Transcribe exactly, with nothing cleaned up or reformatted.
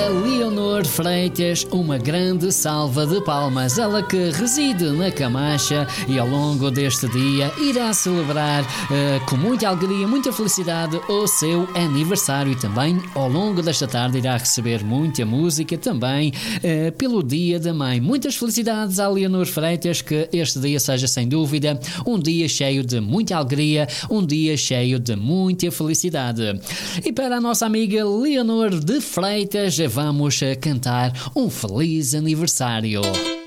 Leonor Freitas, uma grande salva de palmas. Ela que reside na Camacha e ao longo deste dia irá celebrar uh, com muita alegria, muita felicidade o seu aniversário e também ao longo desta tarde irá receber muita música também uh, pelo Dia da Mãe. Muitas felicidades à Leonor Freitas, que este dia seja sem dúvida um dia cheio de muita alegria, um dia cheio de muita felicidade. E para a nossa amiga Leonor de Freitas, vamos cantar um feliz aniversário.